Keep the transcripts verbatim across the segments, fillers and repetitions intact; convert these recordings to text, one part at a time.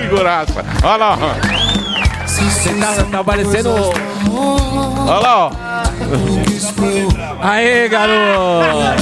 figuraça. Olha lá. Você tá, tá parecendo... Olha lá, ó. Aê, garoto!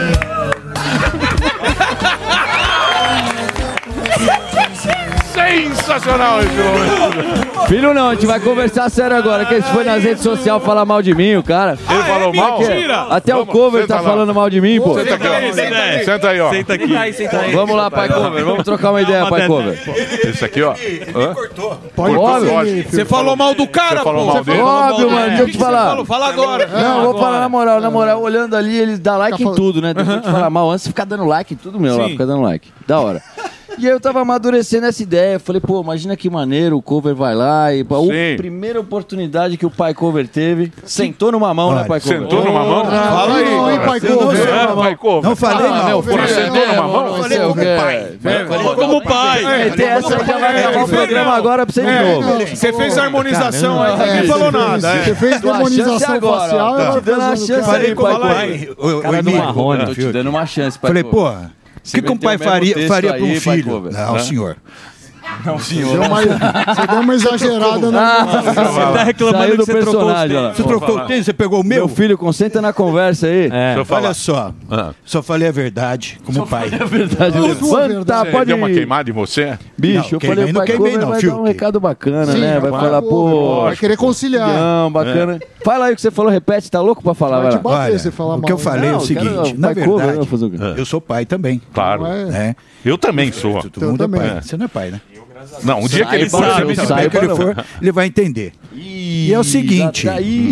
Sensacional esse homem. Filho não, a gente vai conversar sério agora, que ele foi nas redes sociais falar mal de mim, o cara. Ele falou mal? Mentira. Até o cover tá falando mal de mim, pô. Senta aqui, ó. Senta aí, senta aí, ó. Senta aqui. Senta aí, senta aí. Vamos lá, pai cover, vamos trocar uma ideia, pai cover. Esse aqui, ó. Hã? Pode Óbvio. Você falou mal do cara, pô. mal dele? Óbvio, mano, deixa eu te falar. Fala agora. Não, vou falar na moral, na moral, olhando ali, eles dão like em tudo, né? Deixa eu te falar mal, antes de ficar dando like em tudo meu lá, ficar dando like. Da hora. E aí eu tava amadurecendo essa ideia, falei, pô, imagina que maneiro, o cover vai lá e... A primeira oportunidade que o pai cover teve, sentou numa mão, né, pai cover? Sentou numa mão? Fala aí, não, hein, pai cover. É, pai cover. Não falei mal. Meu filho sentou numa mão? Falei como pai. Falou como pai. Tem essa aí, já vai acabar o programa agora pra você de novo. Você fez a harmonização aí, ninguém falou nada. Você fez harmonização facial, eu Te dando uma chance aí, pai cover. Cara do Marrone, tô te dando uma chance, pai Falei, cover. pô, o que, que um pai faria, faria para um filho? Não, senhor. Não, senhor. Deu uma, você deu uma exagerada na... Você tá reclamando Saiu do que você trocou os personagem, ó. tênis. Você trocou o tênis, você pegou o meu? Meu filho, concentra na conversa aí. É. Olha só, só falei a verdade como pai. É verdade, levanta, Você pode deu uma ir. queimada em você? Bicho, Não, eu falei, queimei, não pai queimei, cover não, vai Fiuk. dar um recado bacana, Sim, né? Vai vai, falar, pô... Vai querer conciliar. Não, bacana. Fala aí o que você falou, repete, tá louco pra falar, Vai vai te lá. bater Olha, se falar o mal. que eu falei é Não, o seguinte, quero- na pai cover, verdade, não, fazer o quê? eu sou pai também. Claro. Não é? Né? Eu também sou. Todo mundo é também. pai. Você não é pai, né? Não, um dia que ele Saiba, for, não, você me saiba. O dia que ele for, ele vai entender. E é o seguinte,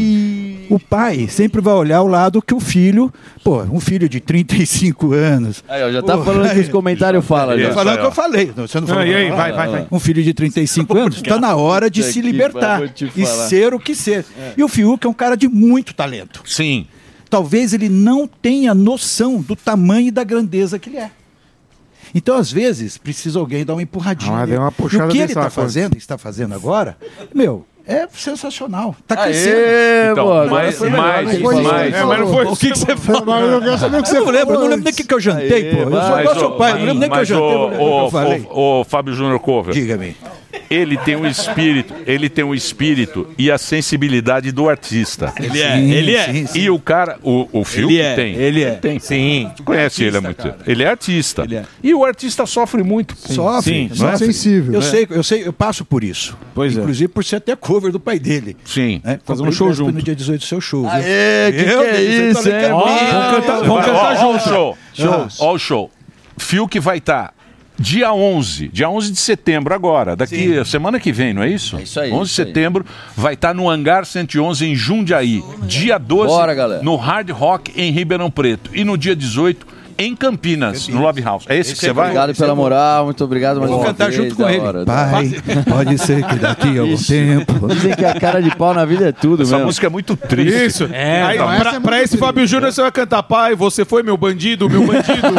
o pai sempre vai olhar o lado que o filho, pô, um filho de trinta e cinco anos. Aí, ó, já tá Pô, falando que os comentários falam. Eu já. tô falando o que eu falei. Você não falou. E aí, nada. vai, vai, vai. Um filho de trinta e cinco anos, está na hora de Puta se que libertar pariu, vou te e falar. ser o que ser. E o Fiuk é um cara de muito talento. Sim. Talvez ele não tenha noção do tamanho e da grandeza que ele é. Então, às vezes, precisa alguém dar uma empurradinha. Ah, nele. deu uma puxada e o que de ele está saco, fazendo, está fazendo agora, meu, é sensacional. Tá crescendo. Aê, Então, pô, agora mas- foi melhor, mas- né? Foi isso mas- que ele é, mas não falou. foi- O que, que você falou? Mas eu quero saber o que você Eu não lembro, eu não falou lembro nem o que, que eu jantei, Aê, pô. Eu vai. sou igual Mas, seu pai, eu não lembro nem o que eu mas jantei, eu o, não lembro o que eu falei. o, o Fábio Júnior Cover, Diga-me. ele tem um espírito, ele tem um espírito e a sensibilidade do artista. Ele é, ele é. Sim, sim. E o cara, o, o Fiuk Ele é, tem. ele é. Tem. Sim. Tu conhece ele há muito tempo. Ele é artista. Ele é. E o artista sofre muito. Sofre. Não é? sensível. Eu sei, eu sei, eu passo por isso. Pois é. Inclusive por ser até cover do pai dele. Sim. Né? Fazer um Comprei show ingresso junto. No dia dezoito do seu show. viu? Aê, que que Meu é Deus, eu isso, falei que hein? é Ó, minha. vamos cantar, vamos Ó, cantar ó, junto. o show. Show. Ó o show. Fiuk vai estar dia onze, dia onze de setembro agora, daqui a semana que vem, não é isso? É isso aí, onze de isso aí. setembro, vai estar no Hangar cento e onze em Jundiaí. Dia doze, Bora, galera. no Hard Rock em Ribeirão Preto. E no dia dezoito, em Campinas, no Love House. É esse que você vai? Obrigado pela moral, muito obrigado mais Vou uma cantar vez, junto com da ele. hora, da hora. Pai, pode ser que daqui a algum tempo. Dizem que a cara de pau na vida é tudo Essa mesmo. música é muito triste. Isso. É, Aí, não, essa pra, é pra muito esse Fábio Júnior, você vai cantar, pai, você foi meu bandido, meu bandido.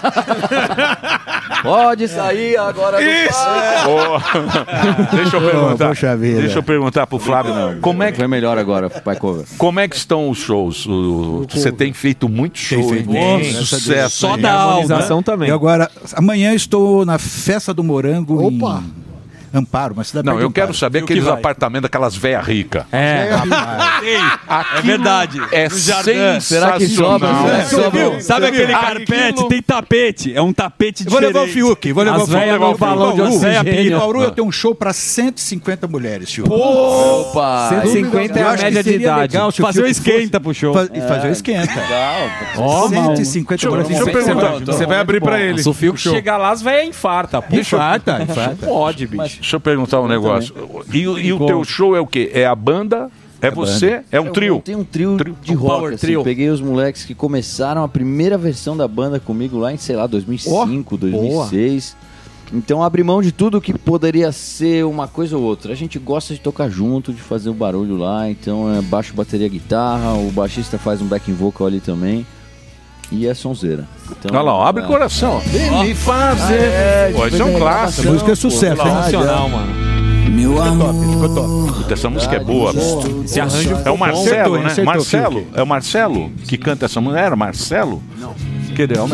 Pode sair agora do Isso. pai. Ô, deixa eu perguntar. poxa vida. Deixa eu perguntar pro Flávio. Como é que Foi melhor agora, pai cover. Como é que estão os shows? O- você tem feito muito show, feito hein? muito, Nossa, graças a sucesso. Só hein? da harmonização aula. também. E agora, amanhã estou na Festa do Morango Opa. em Amparo, uma cidade Não, perto de eu quero Amparo. saber E o que aqueles vai? apartamentos daquelas velhas ricas. É. É verdade. É No jardim. sensacional. Será que sobra? Será que sobra? Sabe aquele Aquilo- carpete? Tem tapete. É um tapete Eu vou diferente. levar o Fiuk, vou levar As o Fiuk. velhas Levar no o balão de Fiuk. Em Bauru, oxigênio. Em Bauru eu tenho um show para cento e cinquenta mulheres, Fiuk. Opa! cento e cinquenta é Eu a acho que média de seria idade. legal se o Fazer o Fiuk esquenta pro show. Fa- e fazer o esquenta. Ó, cento e cinquenta mulheres. Deixa eu Você perguntar. vai- Você vai abrir pra ele. Se o Fiuk chegar lá, as velhas infarta. Pô. Infarta, infarta. Não pode, bicho. Deixa eu perguntar um negócio. E, o- e o teu show é o quê? É a banda? É você? É um trio? Tem um trio, de Um rock, power assim. trio. Peguei os moleques que começaram a primeira versão da banda comigo lá em, sei lá, dois mil e cinco, dois mil e seis. Então abri mão de tudo que poderia ser uma coisa ou outra. A gente gosta de tocar junto, de fazer o barulho lá. Então é baixo, bateria, guitarra. O baixista faz um backing vocal ali também. E é sonzeira. Então, Olha lá, ó, abre é. o coração. Vem me fazer. É, Pô, isso é um clássico. Essa música é sucesso, hein? Sensacional, mano. Ficou top, ficou top. Puta, essa música é boa. Esse arranjo É o ficou bom. Marcelo, Acertou, né? acertou, Marcelo. Fiuk. É o Marcelo que canta essa música. Era Marcelo? Não. Que é o